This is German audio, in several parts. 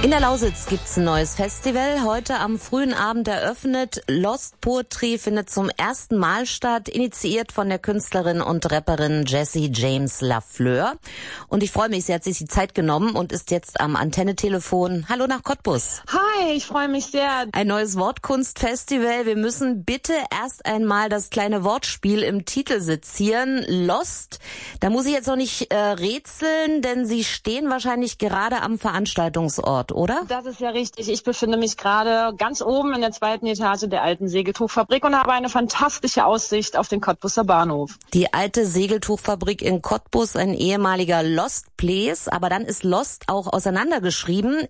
In der Lausitz gibt's ein neues Festival. Heute am frühen Abend eröffnet. Lost Poetry findet zum ersten Mal statt, initiiert von der Künstlerin und Rapperin Jessie James Lafleur. Und ich freue mich, sie hat sich die Zeit genommen und ist jetzt am Antenne-Telefon. Hallo nach Cottbus. Hi, ich freue mich sehr. Ein neues Wortkunstfestival. Wir müssen bitte erst einmal das kleine Wortspiel im Titel sezieren. Lost. Da muss ich jetzt noch nicht rätseln, denn Sie stehen wahrscheinlich gerade am Veranstaltungsort, oder? Das ist ja richtig. Ich befinde mich gerade ganz oben in der 2. Etage der alten Segeltuchfabrik und habe eine fantastische Aussicht auf den Cottbuser Bahnhof. Die alte Segeltuchfabrik in Cottbus, ein ehemaliger Lost Place, aber dann ist Lost auch auseinandergeschrieben,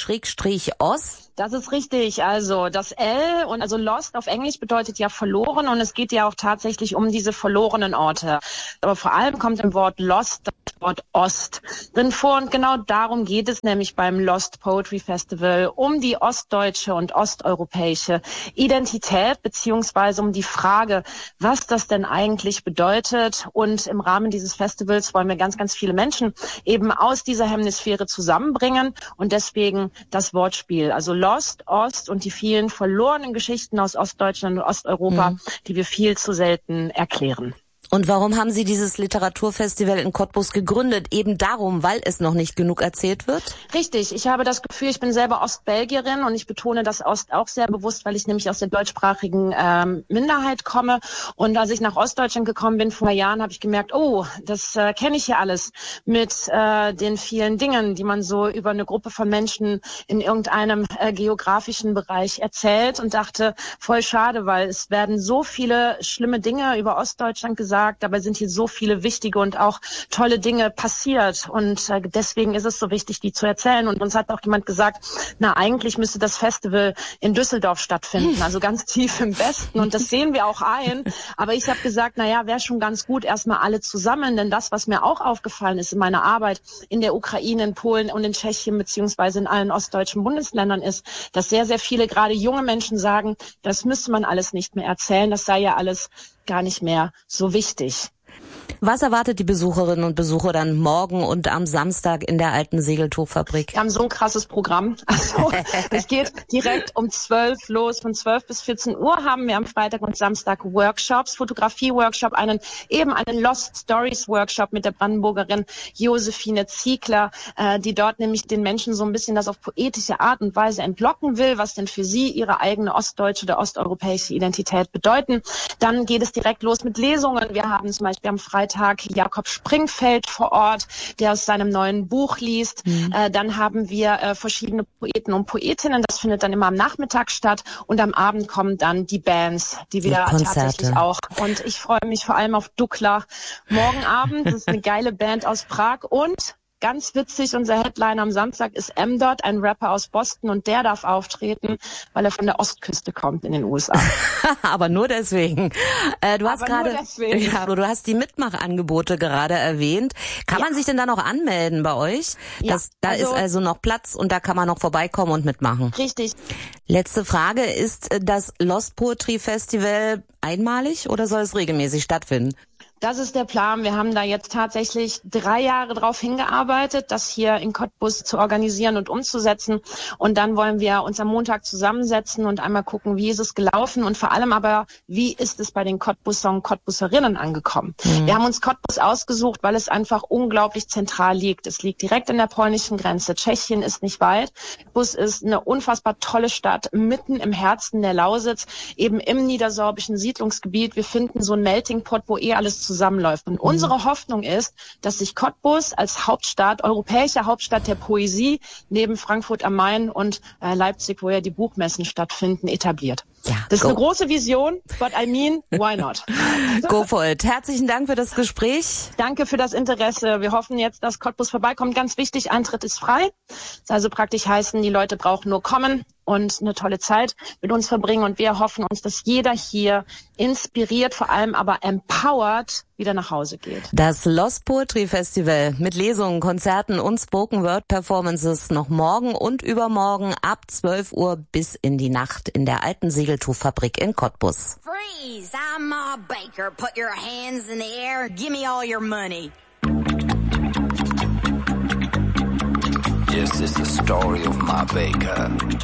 L-Ost. Das ist richtig. Also das L und also Lost auf Englisch bedeutet ja verloren und es geht ja auch tatsächlich um diese verlorenen Orte. Aber vor allem kommt im Wort Lost das Wort Ost drin vor und genau darum geht es nämlich beim Lost Poetry Festival, um die ostdeutsche und osteuropäische Identität beziehungsweise um die Frage, was das denn eigentlich bedeutet. Und im Rahmen dieses Festivals wollen wir ganz, ganz viele Menschen eben aus dieser Hemisphäre zusammenbringen und deswegen das Wortspiel. Also Lost, Ost und die vielen verlorenen Geschichten aus Ostdeutschland und Osteuropa, die wir viel zu selten erklären. Und warum haben Sie dieses Literaturfestival in Cottbus gegründet? Eben darum, weil es noch nicht genug erzählt wird? Richtig. Ich habe das Gefühl, ich bin selber Ostbelgierin und ich betone das Ost auch sehr bewusst, weil ich nämlich aus der deutschsprachigen Minderheit komme. Und als ich nach Ostdeutschland gekommen bin vor Jahren, habe ich gemerkt, oh, das kenne ich ja alles mit den vielen Dingen, die man so über eine Gruppe von Menschen in irgendeinem geografischen Bereich erzählt und dachte, voll schade, weil es werden so viele schlimme Dinge über Ostdeutschland gesagt. Dabei sind hier so viele wichtige und auch tolle Dinge passiert und deswegen ist es so wichtig, die zu erzählen. Und uns hat auch jemand gesagt, na eigentlich müsste das Festival in Düsseldorf stattfinden, also ganz tief im Westen und das sehen wir auch ein. Aber ich habe gesagt, na ja, wäre schon ganz gut, erstmal alle zusammen, denn das, was mir auch aufgefallen ist in meiner Arbeit in der Ukraine, in Polen und in Tschechien beziehungsweise in allen ostdeutschen Bundesländern ist, dass sehr, sehr viele, gerade junge Menschen sagen, das müsste man alles nicht mehr erzählen, das sei ja alles gar nicht mehr so wichtig. Was erwartet die Besucherinnen und Besucher dann morgen und am Samstag in der alten Segeltuchfabrik? Wir haben so ein krasses Programm. Also es geht direkt um 12 los. Von 12 bis 14 Uhr haben wir am Freitag und Samstag Workshops, Fotografie-Workshop, einen Lost Stories Workshop mit der Brandenburgerin Josephine Ziegler, die dort nämlich den Menschen so ein bisschen das auf poetische Art und Weise entlocken will, was denn für sie ihre eigene ostdeutsche oder osteuropäische Identität bedeuten. Dann geht es direkt los mit Lesungen. Wir haben zum Beispiel am Freitag Jakob Springfeld vor Ort, der aus seinem neuen Buch liest. Dann haben wir verschiedene Poeten und Poetinnen. Das findet dann immer am Nachmittag statt. Und am Abend kommen dann die Bands, die wir tatsächlich auch. Und ich freue mich vor allem auf Dukla morgen Abend. Das ist eine geile Band aus Prag. Und ganz witzig, unser Headliner am Samstag ist M-Dot, ein Rapper aus Boston und der darf auftreten, weil er von der Ostküste kommt in den USA. Aber nur deswegen. Du hast die Mitmachangebote gerade erwähnt. Kann man sich denn da noch anmelden bei euch? Ja. Da ist also noch Platz und da kann man noch vorbeikommen und mitmachen. Richtig. Letzte Frage, ist das Lost Poetry Festival einmalig oder soll es regelmäßig stattfinden? Das ist der Plan. Wir haben da jetzt tatsächlich 3 Jahre drauf hingearbeitet, das hier in Cottbus zu organisieren und umzusetzen. Und dann wollen wir uns am Montag zusammensetzen und einmal gucken, wie ist es gelaufen und vor allem aber, wie ist es bei den Cottbusser und Cottbuserinnen angekommen. Wir haben uns Cottbus ausgesucht, weil es einfach unglaublich zentral liegt. Es liegt direkt an der polnischen Grenze. Tschechien ist nicht weit. Cottbus ist eine unfassbar tolle Stadt, mitten im Herzen der Lausitz, eben im niedersorbischen Siedlungsgebiet. Wir finden so ein Melting Pot, wo alles zusammenläuft. Und unsere Hoffnung ist, dass sich Cottbus als Hauptstadt, europäische Hauptstadt der Poesie, neben Frankfurt am Main und Leipzig, wo ja die Buchmessen stattfinden, etabliert. Ja, das ist eine große Vision, but I mean, why not? Go for it. Herzlichen Dank für das Gespräch. Danke für das Interesse. Wir hoffen jetzt, dass Cottbus vorbeikommt. Ganz wichtig, Eintritt ist frei. Das also praktisch heißen, die Leute brauchen nur kommen und eine tolle Zeit mit uns verbringen. Und wir hoffen uns, dass jeder hier inspiriert, vor allem aber empowered wieder nach Hause geht. Das Lost Poetry Festival mit Lesungen, Konzerten und Spoken Word Performances noch morgen und übermorgen ab 12 Uhr bis in die Nacht in der alten Segeltuchfabrik in Cottbus. Freeze! I'm Ma Baker. Put your hands in the air. Give me all your money. This is the story of Ma Baker.